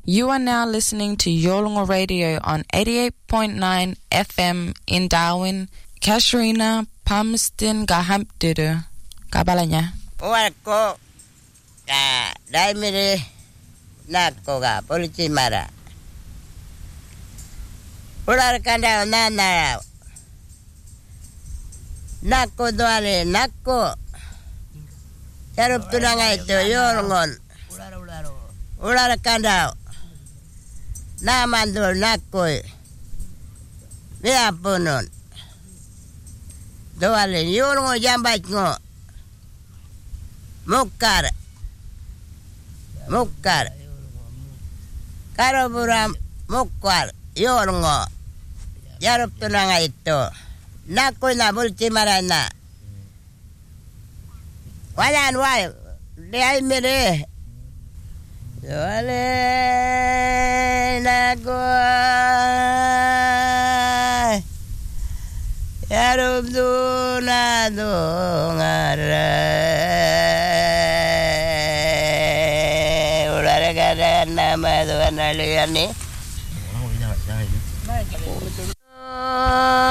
You are now listening to Yolngu Radio on 88.9 FM in Darwin. Kasharina, Palmerston, Gahampdiru. Kabalanya. Wako daimire nako ga polisi mara. Ular kanda nana. Nako doale nako. Yarup tunanga itu Yolngon. Ular kanda. Namandul nako. Dia punun. Doale Yolngon jambat ngo. Mukkar Karobura mukkar Yolngo Yarup tunanga itu Nakuna bulti marana Walan wai Liay mire Wale Nakua Yarup tuna dungara nama Tuhan alian ni.